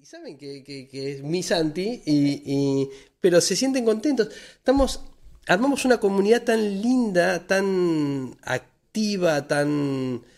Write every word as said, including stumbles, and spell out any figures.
saben que, que, que es mi Santi, y, y, pero se sienten contentos. Estamos, armamos una comunidad tan linda, tan activa, tan